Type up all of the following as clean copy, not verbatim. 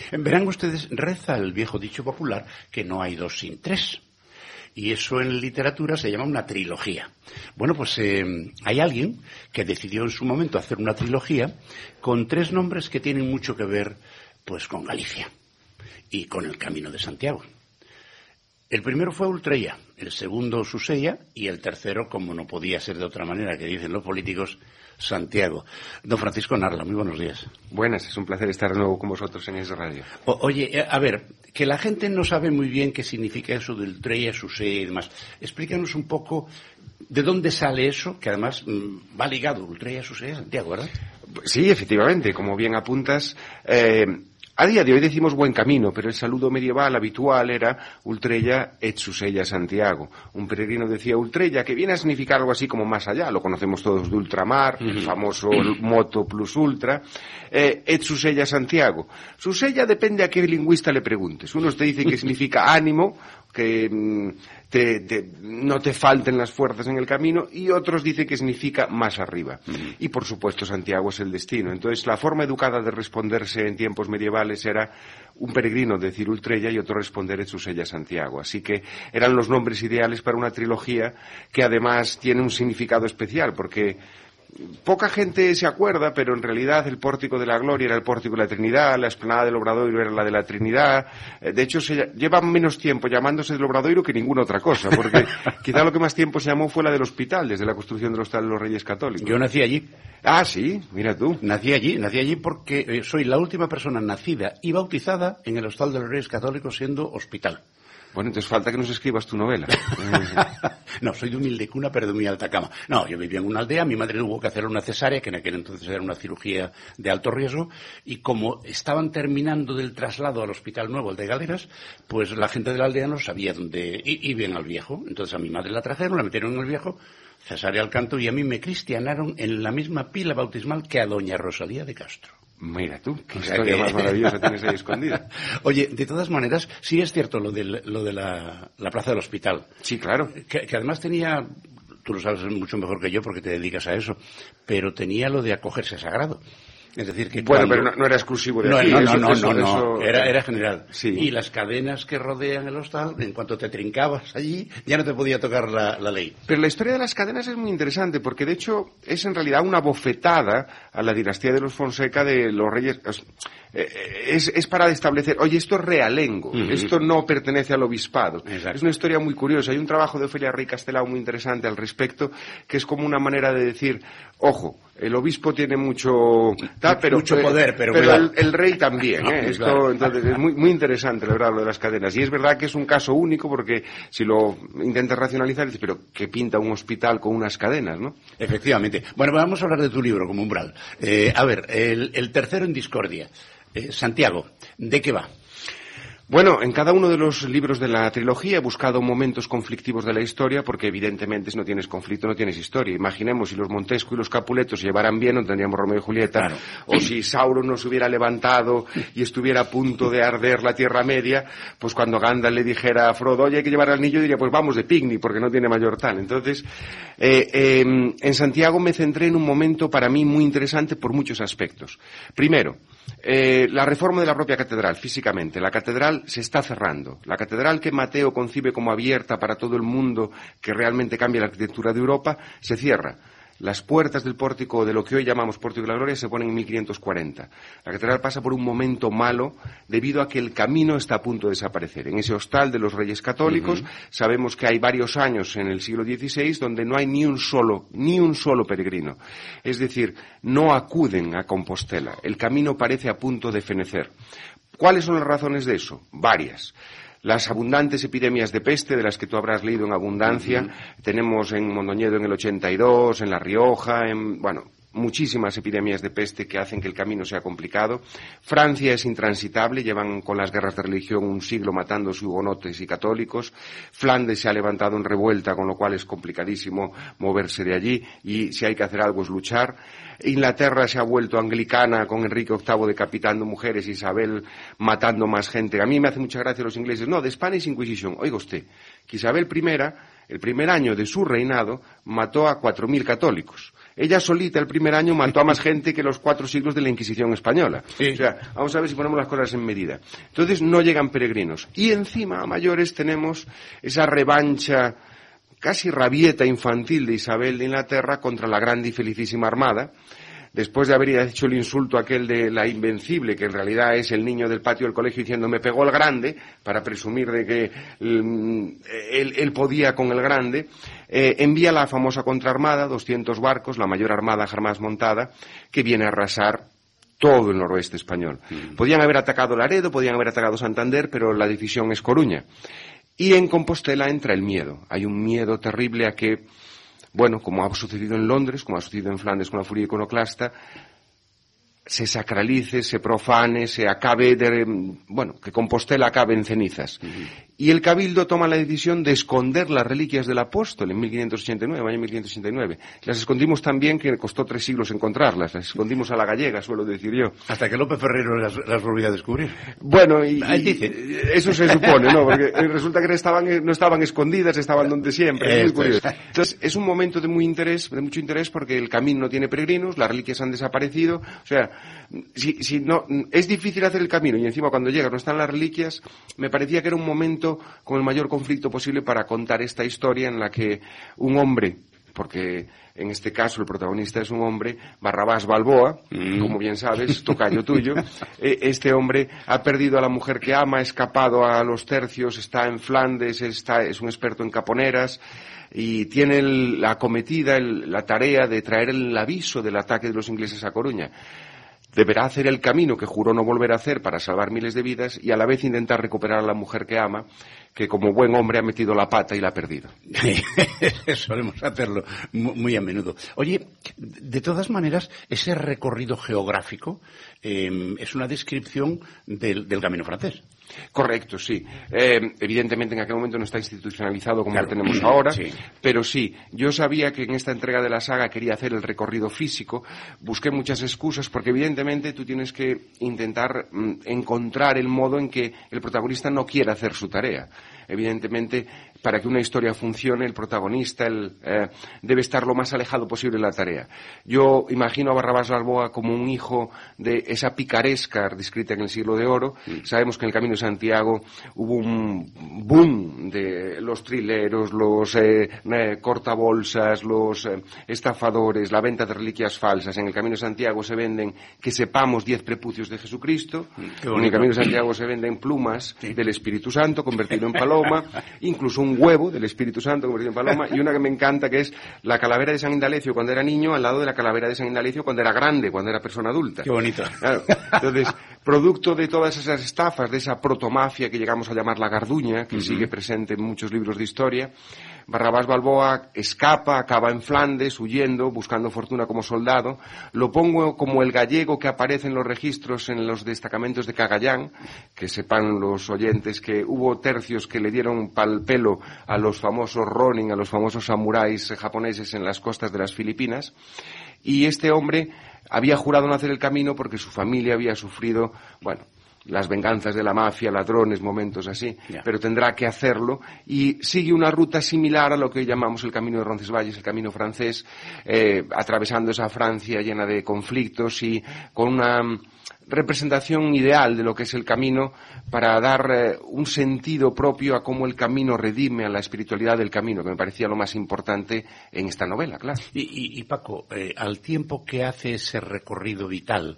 Verán ustedes, reza el viejo dicho popular que no hay dos sin tres. Y eso en literatura se llama una trilogía. Bueno, pues hay alguien que decidió en su momento hacer una trilogía con 3 nombres que tienen mucho que ver pues con Galicia y con el Camino de Santiago. El primero fue Ultreya, el segundo Susella y el tercero, como no podía ser de otra manera, que dicen los políticos, Santiago. Don Francisco Narla, muy buenos días. Buenas, es un placer estar de nuevo con vosotros en Es Radio. Oye, a ver, que la gente no sabe muy bien qué significa eso de Ultreya, Susella y demás. Explícanos un poco de dónde sale eso, que además va ligado Ultreya, Susella, Santiago, ¿verdad? Sí, efectivamente, como bien apuntas. A día de hoy decimos buen camino, pero el saludo medieval habitual era Ultreya et Susella Santiago. Un peregrino decía Ultreya, que viene a significar algo así como más allá, lo conocemos todos de ultramar, el famoso moto plus ultra, et Susella Santiago. Susella depende a qué lingüista le preguntes. Unos te dicen que significa ánimo, que no te falten las fuerzas en el camino, y otros dicen que significa más arriba. Y por supuesto Santiago es el destino. Entonces la forma educada de responderse en tiempos medievales era un peregrino decir Ultreya y otro responder et Susella Santiago. Así que eran los nombres ideales para una trilogía que además tiene un significado especial, porque poca gente se acuerda, pero en realidad el Pórtico de la Gloria era el Pórtico de la Trinidad, la Explanada del Obradoiro era la de la Trinidad. De hecho, lleva menos tiempo llamándose del Obradoiro que ninguna otra cosa, porque quizá lo que más tiempo se llamó fue la del Hospital, desde la construcción del Hospital de los Reyes Católicos. Yo nací allí. Ah, sí, mira tú. Nací allí porque soy la última persona nacida y bautizada en el Hospital de los Reyes Católicos siendo hospital. Bueno, entonces falta que nos escribas tu novela. No, soy de humilde cuna, pero de muy alta cama. No, yo vivía en una aldea, mi madre tuvo que hacer una cesárea, que en aquel entonces era una cirugía de alto riesgo, y como estaban terminando del traslado al Hospital Nuevo, el de Galeras, pues la gente de la aldea no sabía dónde iban al viejo. Entonces a mi madre la trajeron, la metieron en el viejo, cesárea al canto, y a mí me cristianaron en la misma pila bautismal que a doña Rosalía de Castro. Mira tú, qué historia más maravillosa tienes ahí escondida. Oye, de todas maneras, sí es cierto lo de la plaza del hospital. Sí, claro. Que además tenía, tú lo sabes mucho mejor que yo porque te dedicas a eso, pero tenía lo de acogerse sagrado. Es decir, que bueno, pero no era exclusivo de aquí. No. Era general. Sí. Y las cadenas que rodean el hostal, en cuanto te trincabas allí, ya no te podía tocar la ley. Pero la historia de las cadenas es muy interesante, porque de hecho es en realidad una bofetada a la dinastía de los Fonseca de los reyes. Es para establecer, oye, esto es realengo, esto no pertenece al obispado. Exacto. Es una historia muy curiosa. Hay un trabajo de Ofelia Rey Castelao muy interesante al respecto, que es como una manera de decir, ojo, el obispo tiene mucho poder, pero el rey también. Esto, entonces, es muy interesante, la verdad, lo de las cadenas. Y es verdad que es un caso único, porque si lo intentas racionalizar, dices, pero ¿qué pinta un hospital con unas cadenas, no? Efectivamente. Bueno, vamos a hablar de tu libro, como umbral. A ver, el tercero en discordia. Santiago, ¿de qué va? Bueno, en cada uno de los libros de la trilogía he buscado momentos conflictivos de la historia, porque evidentemente si no tienes conflicto no tienes historia. Imaginemos si los Montesco y los Capuletos se llevaran bien, no tendríamos Romeo y Julieta, claro. O si Sauron no se hubiera levantado y estuviera a punto de arder la Tierra Media, pues cuando Gandalf le dijera a Frodo, oye, hay que llevar al niño, diría, pues vamos de picnic, porque no tiene mayor tal. Entonces, en Santiago me centré en un momento para mí muy interesante por muchos aspectos. Primero, la reforma de la propia catedral, físicamente. La catedral se está cerrando. La catedral que Mateo concibe como abierta para todo el mundo, que realmente cambia la arquitectura de Europa, se cierra. Las puertas del pórtico, de lo que hoy llamamos Pórtico de la Gloria, se ponen en 1540. La catedral pasa por un momento malo debido a que el camino está a punto de desaparecer. En ese hostal de los Reyes Católicos sabemos que hay varios años en el siglo XVI donde no hay ni un solo peregrino. Es decir, no acuden a Compostela. El camino parece a punto de fenecer. ¿Cuáles son las razones de eso? Varias. Las abundantes epidemias de peste, de las que tú habrás leído en abundancia, tenemos en Mondoñedo en el 82, en La Rioja, muchísimas epidemias de peste que hacen que el camino sea complicado. Francia es intransitable, llevan con las guerras de religión un siglo matando hugonotes y católicos. Flandes se ha levantado en revuelta, con lo cual es complicadísimo moverse de allí, y si hay que hacer algo es luchar. Inglaterra se ha vuelto anglicana, con Enrique VIII decapitando mujeres, Isabel matando más gente. A mí me hace mucha gracia los ingleses. No, de Spanish Inquisition. Oiga usted, que Isabel I, el primer año de su reinado, mató a 4.000 católicos. ella solita el primer año mató a más gente que los 4 siglos de la Inquisición española. Sí. O sea, vamos a ver si ponemos las cosas en medida. Entonces no llegan peregrinos. Y encima, a mayores, tenemos esa revancha casi rabieta infantil de Isabel de Inglaterra contra la grande y felicísima Armada, después de haber hecho el insulto aquel de la Invencible, que en realidad es el niño del patio del colegio diciendo me pegó el grande, para presumir de que él podía con el grande, envía la famosa contraarmada, 200 barcos, la mayor armada jamás montada, que viene a arrasar todo el noroeste español. Podían haber atacado Laredo, podían haber atacado Santander, pero la decisión es Coruña. Y en Compostela entra el miedo. Hay un miedo terrible a que, bueno, como ha sucedido en Londres, como ha sucedido en Flandes con la furia iconoclasta, se sacralice, se profane, se acabe que Compostela acabe en cenizas. Y el Cabildo toma la decisión de esconder las reliquias del apóstol en 1589, año 1589. Las escondimos tan bien que costó 3 siglos encontrarlas. Las escondimos a la gallega, suelo decir yo. Hasta que Lope Ferrero las volvió a descubrir. Bueno, y eso se supone, ¿no? Porque resulta que no estaban escondidas, estaban donde siempre. Es muy curioso. Entonces, es un momento de mucho interés porque el camino no tiene peregrinos, las reliquias han desaparecido. O sea, si no, es difícil hacer el camino y encima cuando llegas no están las reliquias. Me parecía que era un momento con el mayor conflicto posible para contar esta historia en la que un hombre, porque en este caso el protagonista es un hombre, Barrabás Balboa, como bien sabes, tocayo tuyo, este hombre ha perdido a la mujer que ama, ha escapado a los tercios, está en Flandes, es un experto en caponeras, y tiene la acometida, la tarea de traer el aviso del ataque de los ingleses a Coruña. Deberá hacer el camino que juró no volver a hacer para salvar miles de vidas y a la vez intentar recuperar a la mujer que ama, que como buen hombre ha metido la pata y la ha perdido. Solemos hacerlo muy a menudo. Oye, de todas maneras, ese recorrido geográfico es una descripción del camino francés. Correcto, sí. Evidentemente en aquel momento no está institucionalizado como lo tenemos ahora, sí. Pero sí, yo sabía que en esta entrega de la saga quería hacer el recorrido físico, busqué muchas excusas porque evidentemente tú tienes que intentar encontrar el modo en que el protagonista no quiera hacer su tarea. Evidentemente, para que una historia funcione, el protagonista debe estar lo más alejado posible de la tarea. Yo imagino a Barrabás Balboa como un hijo de esa picaresca descrita en el Siglo de Oro. Sabemos que en el Camino de Santiago hubo un boom de los trileros, los cortabolsas, los estafadores, la venta de reliquias falsas. En el Camino de Santiago se venden, que sepamos, 10 prepucios de Jesucristo. En el Camino de Santiago se venden plumas del Espíritu Santo convertido en paloma, incluso un huevo del Espíritu Santo convertido en paloma, y una que me encanta que es la calavera de San Indalecio cuando era niño al lado de la calavera de San Indalecio cuando era grande, cuando era persona adulta. Qué bonito. Claro. Entonces, producto de todas esas estafas, de esa protomafia que llegamos a llamar la Garduña, que sigue presente en muchos libros de historia, Barrabás Balboa escapa, acaba en Flandes, huyendo, buscando fortuna como soldado. Lo pongo como el gallego que aparece en los registros en los destacamentos de Cagayán, que sepan los oyentes que hubo tercios que le dieron pal pelo a los famosos Ronin, a los famosos samuráis japoneses en las costas de las Filipinas. Y este hombre había jurado no hacer el camino porque su familia había sufrido, las venganzas de la mafia, ladrones, momentos así, pero tendrá que hacerlo y sigue una ruta similar a lo que hoy llamamos el camino de Roncesvalles, el camino francés, atravesando esa Francia llena de conflictos y con una representación ideal de lo que es el camino para dar un sentido propio a cómo el camino redime a la espiritualidad del camino, que me parecía lo más importante en esta novela, claro. Y Paco, al tiempo que hace ese recorrido vital,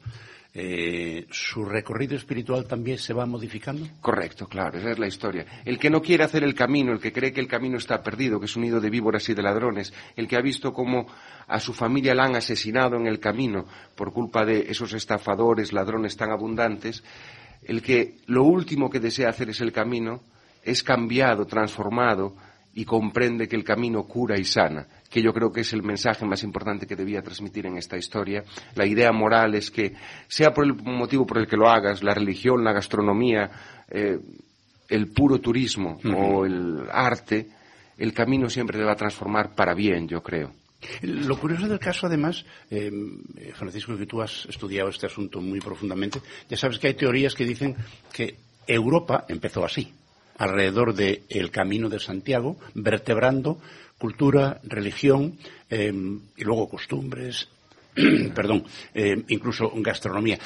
¿su recorrido espiritual también se va modificando? Correcto, claro, esa es la historia. El que no quiere hacer el camino, el que cree que el camino está perdido, que es un nido de víboras y de ladrones, el que ha visto cómo a su familia la han asesinado en el camino por culpa de esos estafadores, ladrones tan abundantes, el que lo último que desea hacer es el camino, es cambiado, transformado y comprende que el camino cura y sana, que yo creo que es el mensaje más importante que debía transmitir en esta historia. La idea moral es que, sea por el motivo por el que lo hagas, la religión, la gastronomía, el puro turismo o el arte, el camino siempre te va a transformar para bien, yo creo. Lo curioso del caso, además, Francisco, que tú has estudiado este asunto muy profundamente, ya sabes que hay teorías que dicen que Europa empezó así. alrededor del Camino de Santiago, vertebrando cultura, religión y luego costumbres, incluso gastronomía.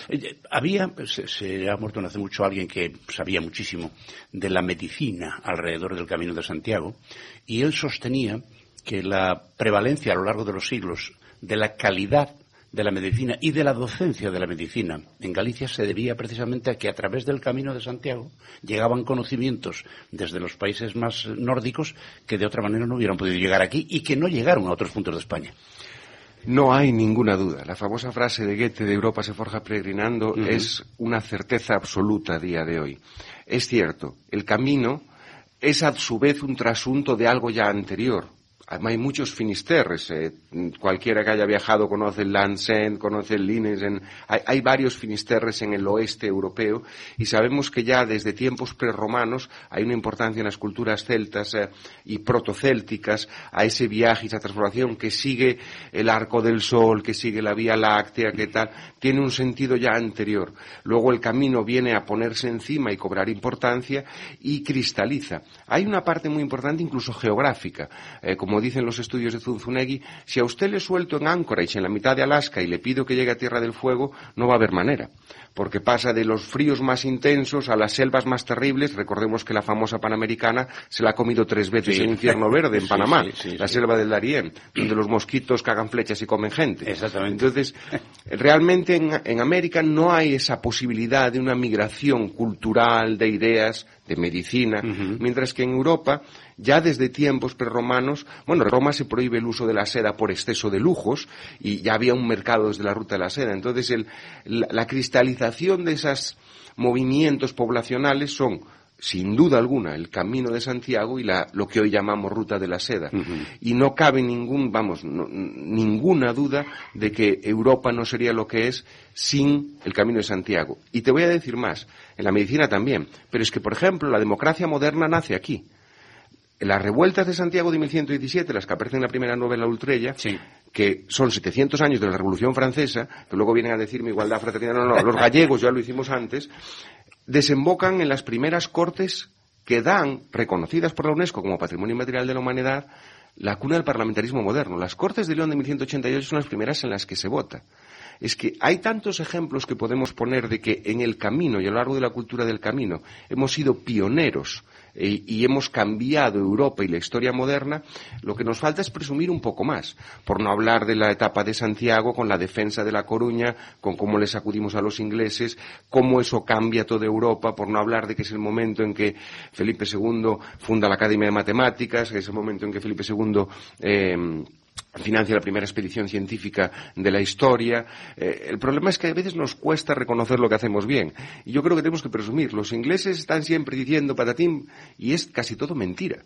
Se ha muerto no hace mucho alguien que sabía muchísimo de la medicina alrededor del Camino de Santiago, y él sostenía que la prevalencia a lo largo de los siglos de la calidad de la medicina y de la docencia de la medicina en Galicia se debía precisamente a que a través del Camino de Santiago llegaban conocimientos desde los países más nórdicos que de otra manera no hubieran podido llegar aquí y que no llegaron a otros puntos de España. No hay ninguna duda. La famosa frase de Goethe de Europa se forja peregrinando es una certeza absoluta a día de hoy. Es cierto, el camino es a su vez un trasunto de algo ya anterior. Hay muchos finisterres, cualquiera que haya viajado conoce el Landsend, conoce el Linesen, hay varios finisterres en el oeste europeo y sabemos que ya desde tiempos prerromanos hay una importancia en las culturas celtas y protocélticas a ese viaje y esa transformación que sigue el arco del sol, que sigue la Vía Láctea, que tal, tiene un sentido ya anterior. Luego el camino viene a ponerse encima y cobrar importancia y cristaliza. Hay una parte muy importante incluso geográfica, como dicen los estudios de Zunzunegui, si a usted le suelto en Anchorage, en la mitad de Alaska, y le pido que llegue a Tierra del Fuego, no va a haber manera, porque pasa de los fríos más intensos a las selvas más terribles. Recordemos que la famosa Panamericana se la ha comido 3 veces en Infierno Verde, en Panamá, la selva del Darién, donde los mosquitos cagan flechas y comen gente. Exactamente. Entonces, realmente en América no hay esa posibilidad de una migración cultural, de ideas, de medicina, mientras que en Europa, ya desde tiempos prerromanos, en Roma se prohíbe el uso de la seda por exceso de lujos y ya había un mercado desde la ruta de la seda. Entonces, la cristalización de esos movimientos poblacionales son, sin duda alguna, el Camino de Santiago y lo que hoy llamamos Ruta de la Seda. Y no cabe ninguna duda de que Europa no sería lo que es sin el Camino de Santiago. Y te voy a decir más, en la medicina también, pero es que, por ejemplo, la democracia moderna nace aquí. Las revueltas de Santiago de 1117, las que aparecen en la primera novela Ultrella, que son 700 años de la Revolución Francesa, que luego vienen a decirme igualdad, fraternidad, no, los gallegos ya lo hicimos antes, desembocan en las primeras cortes que dan, reconocidas por la UNESCO como Patrimonio Inmaterial de la Humanidad, la cuna del parlamentarismo moderno. Las Cortes de León de 1188 son las primeras en las que se vota. Es que hay tantos ejemplos que podemos poner de que en el camino y a lo largo de la cultura del camino hemos sido pioneros y hemos cambiado Europa y la historia moderna. Lo que nos falta es presumir un poco más, por no hablar de la etapa de Santiago con la defensa de La Coruña, con cómo les acudimos a los ingleses, cómo eso cambia toda Europa, por no hablar de que es el momento en que Felipe II funda la Academia de Matemáticas, que es el momento en que Felipe II financia la primera expedición científica de la historia. El problema es que a veces nos cuesta reconocer lo que hacemos bien. Y yo creo que tenemos que presumir. Los ingleses están siempre diciendo patatín y es casi todo mentira.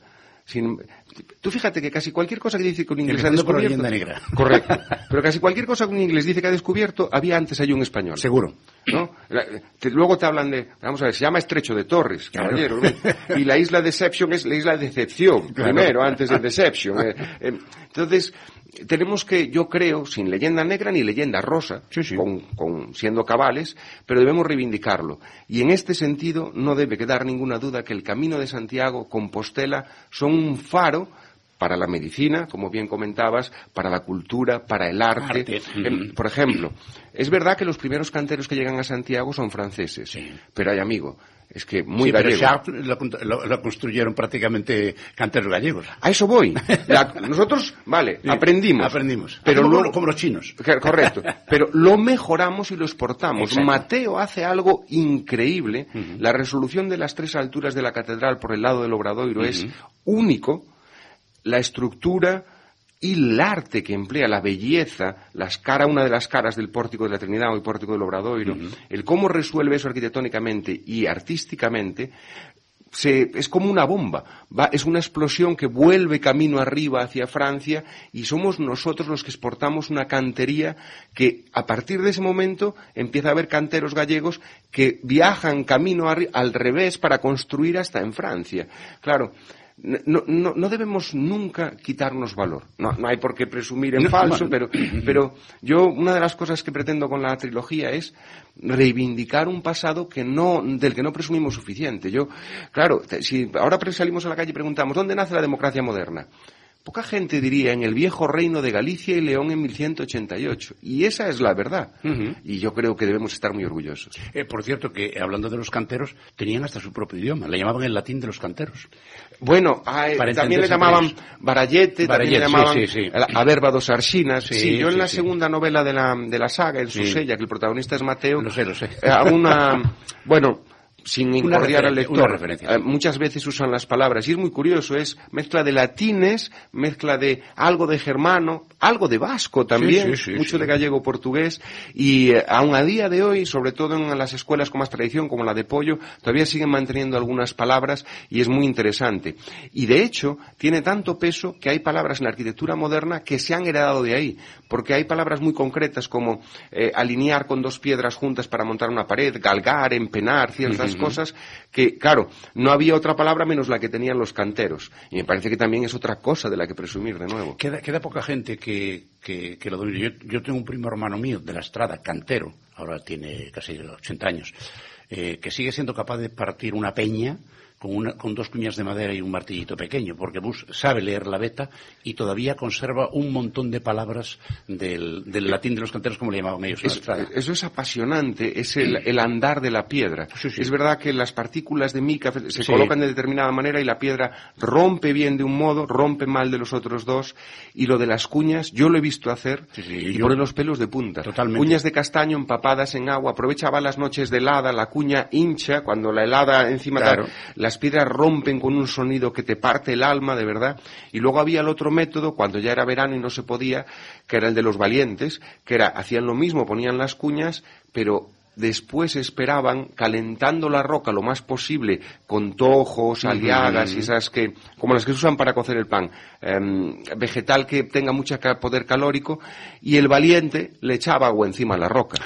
Tú fíjate que casi cualquier cosa que dice que un inglés ha descubierto... Por leyenda negra. Correcto. Pero casi cualquier cosa que un inglés dice que ha descubierto, había antes allí un español. Seguro. ¿No? Luego te hablan de... Vamos a ver, se llama Estrecho de Torres, caballero. Claro. Y la isla Deception es la isla de Decepción, primero, antes de Deception. Entonces, tenemos que, yo creo, sin leyenda negra ni leyenda rosa, siendo cabales, pero debemos reivindicarlo. Y en este sentido no debe quedar ninguna duda que el Camino de Santiago, Compostela, son un faro para la medicina, como bien comentabas, para la cultura, para el arte. Por ejemplo, es verdad que los primeros canteros que llegan a Santiago son franceses, pero hay, amigo, es que muy gallegos. Pero Chartres lo construyeron prácticamente canteros gallegos. A eso voy. Nosotros, aprendimos. Pero luego, como los chinos. Correcto. Pero lo mejoramos y lo exportamos. Exacto. Mateo hace algo increíble. La resolución de las 3 alturas de la catedral por el lado del Obradoiro es único. La estructura y el arte que emplea, la belleza, una de las caras del Pórtico de la Trinidad o el Pórtico del Obradoiro, el cómo resuelve eso arquitectónicamente y artísticamente, es como una bomba, es una explosión que vuelve camino arriba hacia Francia y somos nosotros los que exportamos una cantería que a partir de ese momento empieza a haber canteros gallegos que viajan camino al revés para construir hasta en Francia. Claro, no debemos nunca quitarnos valor. No hay por qué presumir en falso, pero yo, una de las cosas que pretendo con la trilogía es reivindicar un pasado del que no presumimos suficiente. Claro, si ahora salimos a la calle y preguntamos, ¿dónde nace la democracia moderna? Poca gente diría en el viejo reino de Galicia y León en 1188. Y esa es la verdad. Y yo creo que debemos estar muy orgullosos. Por cierto, que hablando de los canteros, tenían hasta su propio idioma. Le llamaban el latín de los canteros. Bueno, también le llamaban barallete, también le llamaban averba dos arxinas. Sí, yo en la segunda novela de la saga, en Susella, que el protagonista es Mateo, lo sé. Sin incordiar al lector, muchas veces usan las palabras, y es muy curioso, es mezcla de latines, mezcla de algo de germano, algo de vasco también, mucho de gallego-portugués, y aún a día de hoy, sobre todo en las escuelas con más tradición, como la de Pollo, todavía siguen manteniendo algunas palabras, y es muy interesante. Y de hecho, tiene tanto peso que hay palabras en la arquitectura moderna que se han heredado de ahí, porque hay palabras muy concretas como alinear con dos piedras juntas para montar una pared, galgar, empenar, ciertas cosas que, claro, no había otra palabra menos la que tenían los canteros. Y me parece que también es otra cosa de la que presumir de nuevo. Queda poca gente que lo domine. Yo tengo un primo hermano mío de la Estrada, cantero, ahora tiene casi 80 años, que sigue siendo capaz de partir una peña con dos cuñas de madera y un martillito pequeño, porque sabe leer la veta y todavía conserva un montón de palabras del latín de los canteros, como le llamaban ellos. Eso es apasionante, es el andar de la piedra. Sí. Es verdad que las partículas de mica se colocan de determinada manera y la piedra rompe bien de un modo, rompe mal de los otros dos, y lo de las cuñas, yo lo he visto hacer y pone los pelos de punta. Totalmente. Cuñas de castaño empapadas en agua, aprovechaba las noches de helada, la cuña hincha, cuando la helada encima las piedras rompen con un sonido que te parte el alma, de verdad. Y luego había el otro método, cuando ya era verano y no se podía, que era el de los valientes, que hacían lo mismo, ponían las cuñas, pero después esperaban, calentando la roca lo más posible, con tojos, aliagas y esas como las que se usan para cocer el pan, vegetal que tenga mucho poder calórico, y el valiente le echaba agua encima a la roca.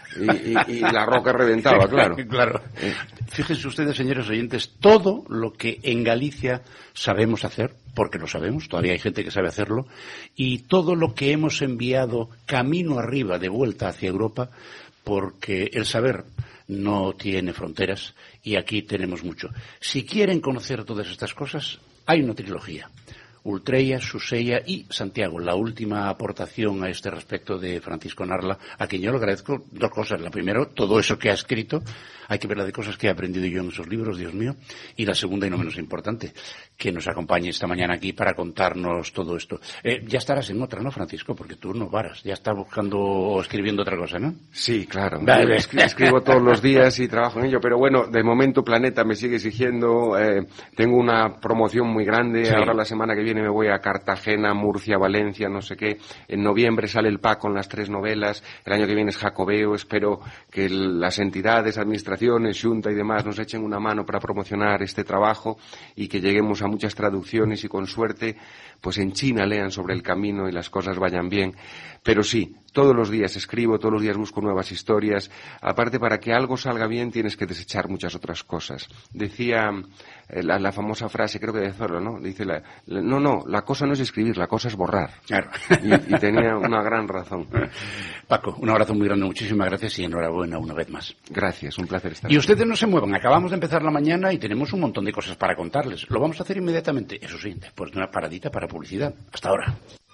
Y la roca reventaba, claro. Claro. Fíjense ustedes, señores oyentes, todo lo que en Galicia sabemos hacer, porque lo sabemos, todavía hay gente que sabe hacerlo, y todo lo que hemos enviado camino arriba, de vuelta hacia Europa, porque el saber no tiene fronteras y aquí tenemos mucho. Si quieren conocer todas estas cosas, hay una trilogía. Ultreya, Susella y Santiago, la última aportación a este respecto de Francisco Narla, a quien yo le agradezco dos cosas. La primera, todo eso que ha escrito, hay que ver la de cosas que he aprendido yo en esos libros, Dios mío. Y la segunda, y no menos importante, que nos acompañe esta mañana aquí para contarnos todo esto. Ya estarás en otra, ¿no, Francisco? Porque tú no paras, ya estás buscando o escribiendo otra cosa, ¿no? Sí, claro. Vale. Escribo todos los días y trabajo en ello, pero bueno, de momento Planeta me sigue exigiendo. Tengo una promoción muy grande, ahora la semana que viene me voy a Cartagena, Murcia, Valencia, no sé qué. En noviembre sale el pack con las 3 novelas. El año que viene es Jacobeo. Espero que las entidades, administraciones, Xunta y demás nos echen una mano para promocionar este trabajo y que lleguemos a muchas traducciones y con suerte, pues en China lean sobre el camino y las cosas vayan bien. Pero sí, todos los días escribo, todos los días busco nuevas historias. Aparte, para que algo salga bien tienes que desechar muchas otras cosas. Decía la famosa frase, creo que de Zorro, ¿no? Dice, no, la cosa no es escribir, la cosa es borrar. Claro. Y tenía una gran razón. Paco, un abrazo muy grande, muchísimas gracias y enhorabuena una vez más. Gracias, un placer estar aquí. Y ustedes no se muevan, acabamos de empezar la mañana y tenemos un montón de cosas para contarles. Lo vamos a hacer inmediatamente, eso sí, después de una paradita para publicidad. Hasta ahora.